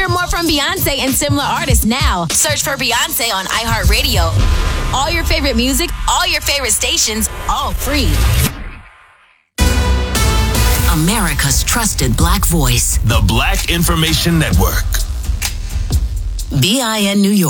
Hear more from Beyonce and similar artists now. Search for Beyonce on iHeartRadio. All your favorite music, all your favorite stations, all free. America's trusted Black voice. The Black Information Network. BIN New York.